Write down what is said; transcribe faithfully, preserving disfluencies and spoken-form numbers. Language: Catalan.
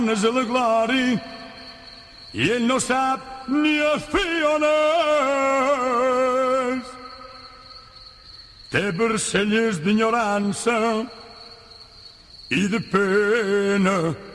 és a la glòria i ell no sap ni es fia on és. Té barcelles d'ignorança i de pena